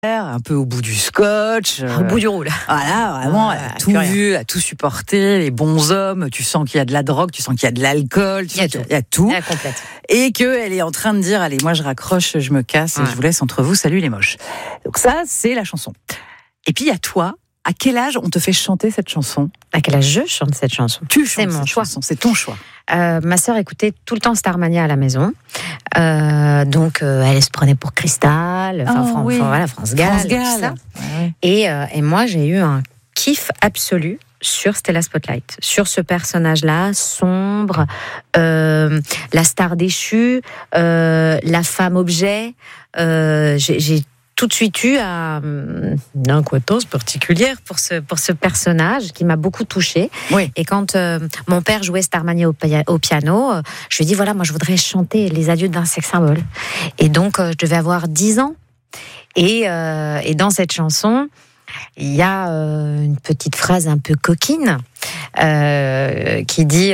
un peu au bout du scotch. Au bout du roule. Voilà, vraiment, elle a tout vu, elle a tout supporté, les bons hommes, tu sens qu'il y a de la drogue, tu sens qu'il y a de l'alcool, il y a tout. Elle complète. Et qu'elle est en train de dire, allez, moi je raccroche, je me casse, et je vous laisse entre vous, salut les moches. Donc ça, c'est la chanson. Et puis il y a toi, à quel âge on te fait chanter cette chanson ? À quel âge je chante cette chanson ? C'est mon choix. C'est ton choix. Ma sœur écoutait tout le temps Starmania à la maison. Donc, elle se prenait pour Cristal, France Gall. Tout ça. Ouais. Et moi, j'ai eu un kiff absolu sur Stella Spotlight, sur ce personnage-là, sombre, la star déchue, la femme objet. J'ai tout de suite eu une incohétence particulière pour ce personnage qui m'a beaucoup touchée. Oui. Et quand mon père jouait Starmania au piano, je lui ai dit, voilà, moi je voudrais chanter les adieux d'un sex symbole. Et donc, je devais avoir 10 ans. Et dans cette chanson, il y a une petite phrase un peu coquine qui dit...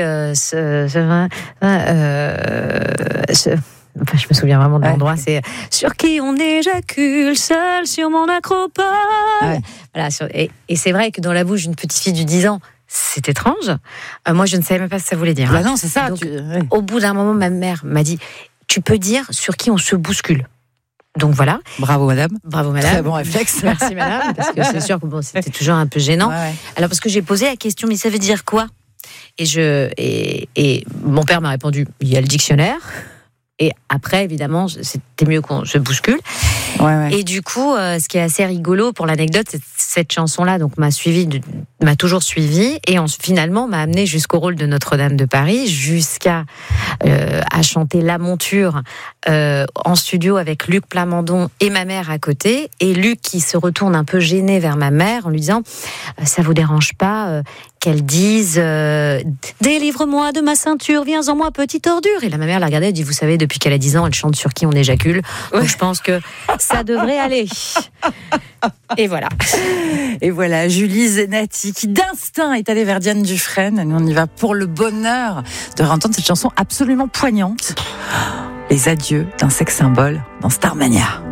Enfin, je me souviens vraiment de l'endroit, c'est sur qui on éjacule seul sur mon acropole. Ouais. Voilà, et c'est vrai que dans la bouche d'une petite fille de 10 ans, c'est étrange. Moi, je ne savais même pas ce que ça voulait dire. Bah non, c'est ça. Donc, au bout d'un moment, ma mère m'a dit, tu peux dire sur qui on se bouscule. Donc voilà. Bravo madame. Bravo madame. Très bon réflexe. Merci madame, parce que c'est sûr que c'était toujours un peu gênant. Ouais. Alors parce que j'ai posé la question, mais ça veut dire quoi ? Et mon père m'a répondu, il y a le dictionnaire. Et après, évidemment, c'était mieux qu'on se bouscule. Ouais. Et du coup, ce qui est assez rigolo pour l'anecdote, c'est cette chanson-là, donc m'a toujours suivi et finalement m'a amené jusqu'au rôle de Notre-Dame de Paris, jusqu'à à chanter La Monture en studio avec Luc Plamondon et ma mère à côté. Et Luc qui se retourne un peu gêné vers ma mère en lui disant ça vous dérange pas qu'elle dise délivre-moi de ma ceinture, viens en moi petite ordure. Et là ma mère la regardait et dit vous savez depuis qu'elle a 10 ans elle chante sur qui on éjacule. Donc je pense que ça devrait aller. Et voilà. Et voilà, Julie Zenati qui d'instinct est allée vers Diane Dufresne. Nous on y va pour le bonheur de entendre cette chanson absolument poignante. Les adieux d'un sex symbole dans Starmania.